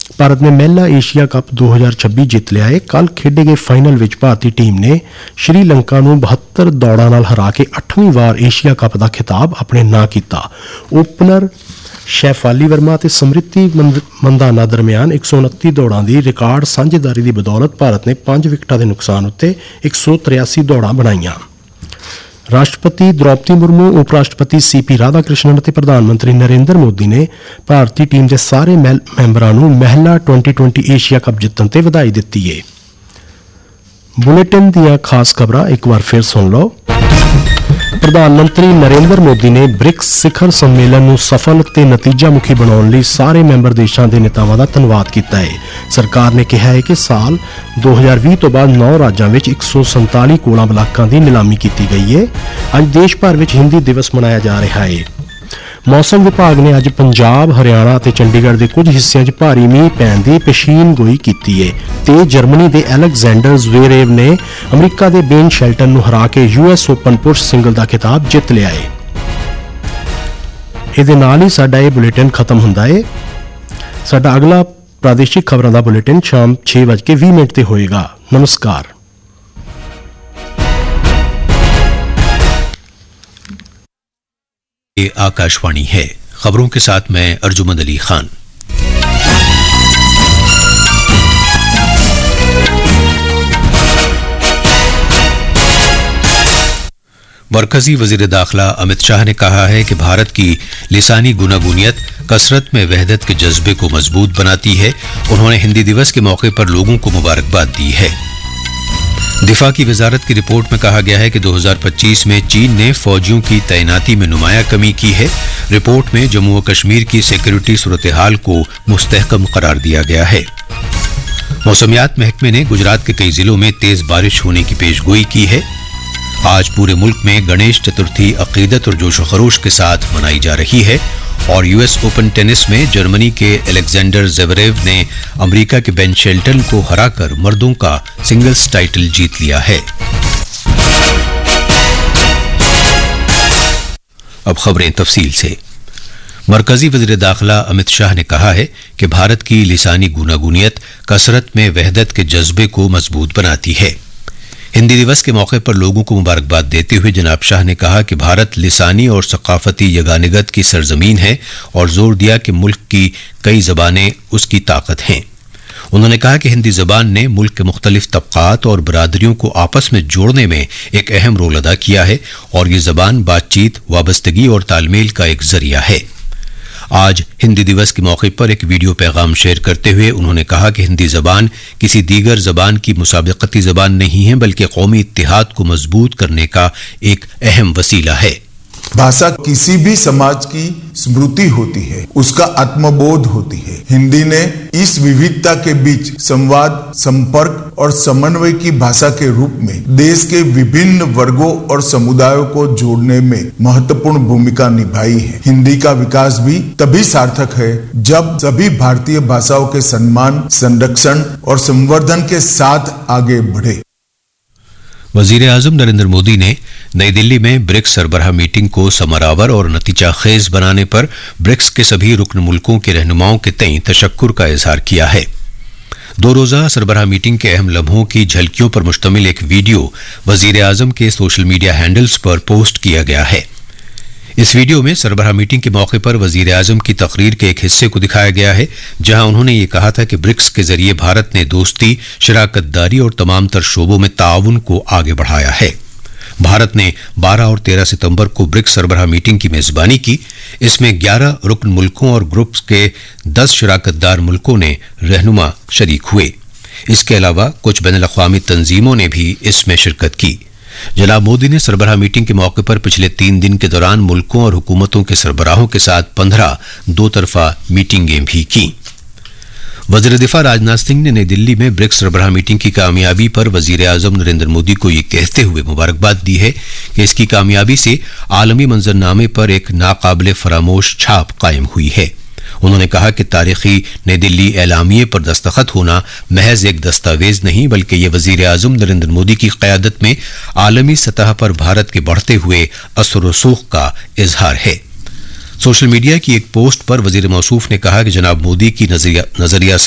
भारत ने महिला Asia cup 2026 जित लिया है। कल खेडे गए फाइनल विच भारतीय टीम ने श्रीलंका नूं 72 दौड़ां नाल हरा के 8वीं वार एशिया कप का खिताब अपने नां कीता। ओपनर शैफाली वर्मा ते समृति मंदाना दरमियान 129 दौड़ां की रिकार्ड सांझेदारी की बदौलत भारत ने 5 विकेटां के नुकसान उत्ते 183 दौड़ां बनाईयां। राष्ट्रपति द्रौपदी मुर्मू, उपराष्ट्रपति CP राधाकृष्णन और प्रधानमंत्री नरेंद्र मोदी ने भारतीय टीम के सारे मैंबरां नूं महिला 2020 एशिया कप जितण ते वधाई दित्ती है। बुलेटिन दीआं खास खबरां एक बार फिर सुन लो। प्रधानमंत्री नरेंद्र मोदी ने ब्रिक्स शिखर सम्मेलन नूं सफल ते नतीजामुखी बनाउण लई सारे मैंबर देशां दे नेतावां दा धन्नवाद कीता है। सरकार ने कहा है कि साल 2020 तो बाद 9 राज्यां विच 147 कोला ब्लाकां दी नीलामी की गई है। अज देश भर विच हिंदी दिवस मनाया जा रहा है। मौसम विभाग ने अज पंजाब, हरियाणा ते चंडीगढ़ के कुछ हिस्सों में भारी मींह पैण दी पेशीनगोई की है। ते जर्मनी के एलेक्जेंडर ज़्वेरेव ने अमरीका के बेन शेल्टन नूं हरा के US ओपन पुरुष सिंगल का खिताब जित लिया है। इहदे नाल ही साडा यह बुलेटिन खत्म हुंदा है। साडा अगला प्रादेशिक खबरों का बुलेटिन शाम 6:20 ते होएगा। नमस्कार। ये आकाशवाणी है। खबरों के साथ मैं अर्जुमंद अली खान। मरकजी वजीर दाखिला अमित शाह ने कहा है कि भारत की लिसानी गुनागुनियत कसरत में वहदत के जज्बे को मजबूत बनाती है। उन्होंने हिंदी दिवस के मौके पर लोगों को मुबारकबाद दी है। दिफा की वजारत की रिपोर्ट में कहा गया है कि 2025 में चीन ने फौजियों की तैनाती में नुमाया कमी की है। रिपोर्ट में जम्मू और कश्मीर की सिक्योरिटी सूरत हाल को मुस्तहकम करार दिया गया है। मौसमियात महकमे ने गुजरात के कई जिलों में तेज बारिश होने की पेशगोई की है। आज पूरे मुल्क में गणेश चतुर्थी अकीदत और जोशो खरोश के साथ मनाई जा रही है। और US ओपन टेनिस में जर्मनी के एलेक्जेंडर ज़्वेरेव ने अमेरिका के बेन शेल्टन को हराकर मर्दों का सिंगल्स टाइटल जीत लिया है। अब खबरें तफसील से। मरकजी वज़ीर दाखिला अमित शाह ने कहा है कि भारत की लिसानी गुनागुनियत कसरत में वहदत के जज्बे को मजबूत बनाती है। हिंदी दिवस के मौके पर लोगों को मुबारकबाद देते हुए जनाब शाह ने कहा कि भारत लिसानी और सकाफती यगानिगत की सरजमीन है और जोर दिया कि मुल्क की कई ज़बानें उसकी ताकत हैं। उन्होंने कहा कि हिंदी ज़बान ने मुल्क के मुख्तलिफ तबकात और बरादरियों को आपस में जोड़ने में एक अहम रोल अदा किया है और ये ज़बान बातचीत, वाबस्तगी और तालमेल का एक जरिया है। आज हिंदी दिवस के मौके पर एक वीडियो पैगाम शेयर करते हुए उन्होंने कहा कि हिंदी ज़बान किसी दीगर ज़बान की मुसाबिकती ज़बान नहीं है, बल्कि कौमी इत्तिहाद को मजबूत करने का एक अहम वसीला है। भाषा किसी भी समाज की स्मृति होती है, उसका आत्मबोध होती है। हिंदी ने इस विविधता के बीच संवाद, संपर्क और समन्वय की भाषा के रूप में देश के विभिन्न वर्गों और समुदायों को जोड़ने में महत्वपूर्ण भूमिका निभाई है। हिंदी का विकास भी तभी सार्थक है जब सभी भारतीय भाषाओं के सम्मान, संरक्षण और संवर्धन के साथ आगे बढ़े। वजीर आजम नरेंद्र मोदी ने नई दिल्ली में ब्रिक्स सरबराह मीटिंग को समरावर और नतीजा खेज बनाने पर ब्रिक्स के सभी रुकन मुल्कों के रहनुमाओं के तई तशक्कुर का इजहार किया है। 2 रोज़ा सरबराह मीटिंग के अहम लम्हों की झलकियों पर मुश्तमिल एक वीडियो वजीर आजम के सोशल मीडिया हैंडल्स पर पोस्ट किया गया है। इस वीडियो में सरबराह मीटिंग के मौके पर वजीर आजम की तकरीर के एक हिस्से को दिखाया गया है, जहां उन्होंने ये कहा था कि ब्रिक्स के जरिए भारत ने दोस्ती, शराकतदारी और तमाम तर शोबों में ताउन को आगे बढ़ाया है। भारत ने 12 और 13 सितंबर को ब्रिक्स सरबराह मीटिंग की मेजबानी की। इसमें 11 रुकन मुल्कों और ग्रुप्स के 10 शराकतदार मुल्कों ने रहनुमा शरीक हुए। इसके अलावा कुछ बैनुल-अक़वामी तंजीमों ने भी इसमें शिरकत की। जनाब मोदी ने सरबराह मीटिंग के मौके पर पिछले 3 दिन के दौरान मुल्कों और हुकूमतों के सरबराहों के साथ 15 दो तरफा मीटिंगें भी की। वज़ीर दिफा राजनाथ सिंह ने नई दिल्ली में ब्रिक्स सरबराह मीटिंग की कामयाबी पर वज़ीर आज़म नरेंद्र मोदी को ये कहते हुए मुबारकबाद दी है कि इसकी कामयाबी से आलमी मंजरनामे पर एक नाकाबिले फरामोश छाप कायम हुई है। उन्होंने कहा कि तारीखी नई दिल्ली एलामिये पर दस्तखत होना महज एक दस्तावेज नहीं, बल्कि ये वज़ीर आज़म नरेंद्र मोदी की क़यादत में आलमी सतह पर भारत के बढ़ते हुए असर रसूख का इजहार है। सोशल मीडिया की एक पोस्ट पर वज़ीर मौसूफ ने कहा कि जनाब मोदी की नजरिया